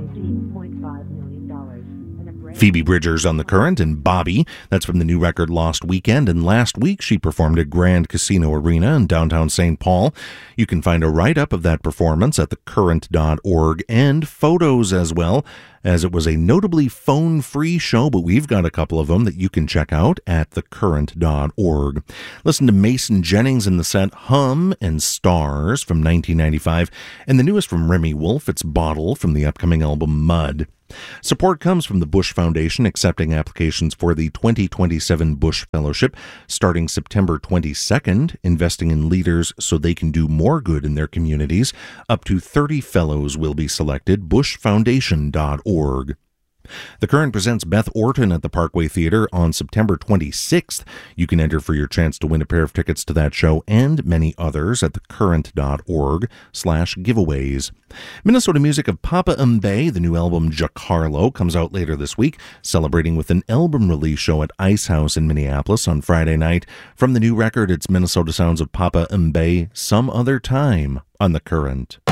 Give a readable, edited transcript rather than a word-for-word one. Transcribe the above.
$15.5 million. Phoebe Bridgers on The Current, and Bobby, that's from the new record Lost Weekend, and last week she performed at Grand Casino Arena in downtown St. Paul. You can find a write-up of that performance at thecurrent.org and photos as well, as it was a notably phone-free show, but we've got a couple of them that you can check out at thecurrent.org. Listen to Mason Jennings in the set Hum and Stars from 1995, and the newest from Remy Wolf, it's Bottle from the upcoming album Mud. Support comes from the Bush Foundation, accepting applications for the 2027 Bush Fellowship starting September 22nd, investing in leaders so they can do more good in their communities. Up to 30 fellows will be selected. bushfoundation.org. The Current presents Beth Orton at the Parkway Theater on September 26th. You can enter for your chance to win a pair of tickets to that show and many others at thecurrent.org/giveaways. Minnesota music of Papa Mbaye, the new album Giacarlo, comes out later this week, celebrating with an album release show at Ice House in Minneapolis on Friday night. From the new record, it's Minnesota sounds of Papa Mbaye, Some Other Time on The Current.